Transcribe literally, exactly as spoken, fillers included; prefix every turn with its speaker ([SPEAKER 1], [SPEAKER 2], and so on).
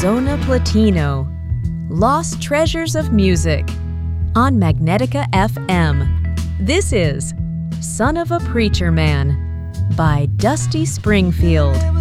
[SPEAKER 1] Zona Platino, Lost Treasures of Music, on Magnetica F M. This is Son of a Preacher Man by Dusty Springfield.